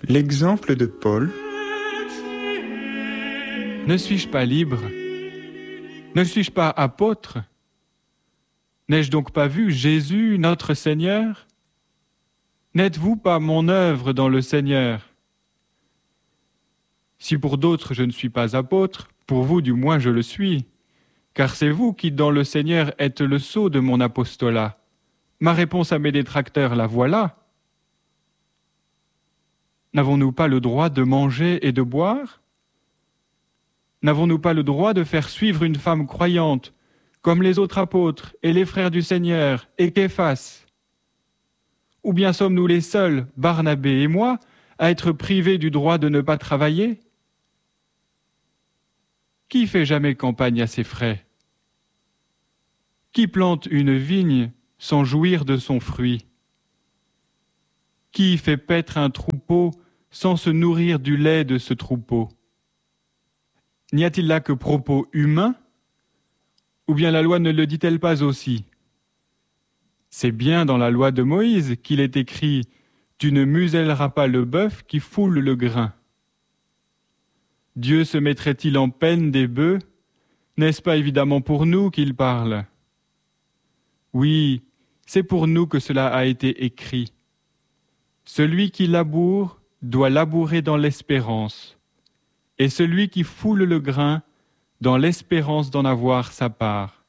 L'exemple de Paul. Ne suis-je pas libre? Ne suis-je pas apôtre? N'ai-je donc pas vu Jésus, notre Seigneur? N'êtes-vous pas mon œuvre dans le Seigneur? Si pour d'autres je ne suis pas apôtre, pour vous du moins je le suis, car c'est vous qui dans le Seigneur êtes le sceau de mon apostolat. Ma réponse à mes détracteurs, la voilà. N'avons-nous pas le droit de manger et de boire? N'avons-nous pas le droit de faire suivre une femme croyante, comme les autres apôtres et les frères du Seigneur et Képhas? Ou bien sommes-nous les seuls, Barnabé et moi, à être privés du droit de ne pas travailler? Qui fait jamais campagne à ses frais? Qui plante une vigne sans jouir de son fruit? Qui fait paître un troupeau sans se nourrir du lait de ce troupeau? N'y a-t-il là que propos humains? Ou bien la loi ne le dit-elle pas aussi? C'est bien dans la loi de Moïse qu'il est écrit « Tu ne muselleras pas le bœuf qui foule le grain ». Dieu se mettrait-il en peine des bœufs? N'est-ce pas évidemment pour nous qu'il parle? Oui, c'est pour nous que cela a été écrit. Celui qui laboure doit labourer dans l'espérance, et celui qui foule le grain dans l'espérance d'en avoir sa part.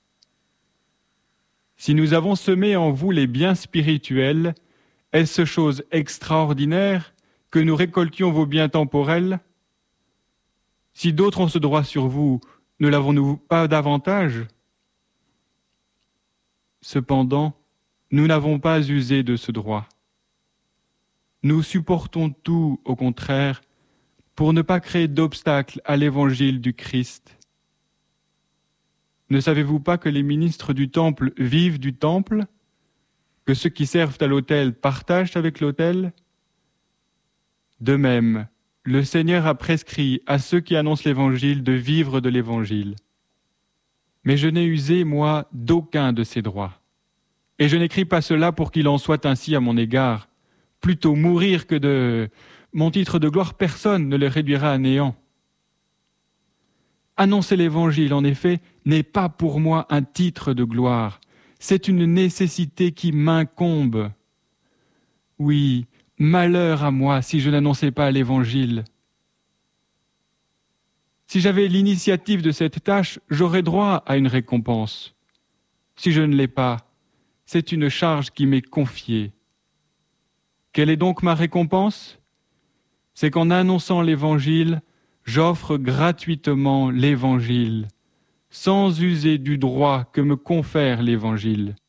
Si nous avons semé en vous les biens spirituels, est-ce chose extraordinaire que nous récoltions vos biens temporels? Si d'autres ont ce droit sur vous, ne l'avons-nous pas davantage? Cependant, nous n'avons pas usé de ce droit. Nous supportons tout, au contraire, pour ne pas créer d'obstacle à l'évangile du Christ. Ne savez-vous pas que les ministres du temple vivent du temple, que ceux qui servent à l'autel partagent avec l'autel? De même, le Seigneur a prescrit à ceux qui annoncent l'évangile de vivre de l'évangile. Mais je n'ai usé, moi, d'aucun de ces droits. Et je n'écris pas cela pour qu'il en soit ainsi à mon égard. Plutôt mourir que de... Mon titre de gloire, personne ne le réduira à néant. Annoncer l'évangile, en effet, n'est pas pour moi un titre de gloire. C'est une nécessité qui m'incombe. Oui, malheur à moi si je n'annonçais pas l'évangile. Si j'avais l'initiative de cette tâche, j'aurais droit à une récompense. Si je ne l'ai pas, c'est une charge qui m'est confiée. Quelle est donc ma récompense? C'est qu'en annonçant l'évangile, j'offre gratuitement l'évangile, sans user du droit que me confère l'évangile.